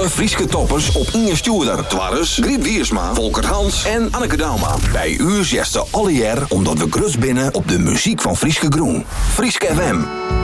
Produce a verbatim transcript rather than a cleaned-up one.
Alle Frieske toppers op Inge Stuurder. Twarres, Griet Wiersma, Volker Hans en Anneke Dauma. Bij u zesde alle jaar omdat we grus binnen op de muziek van Frieske Groen. Frieske F M.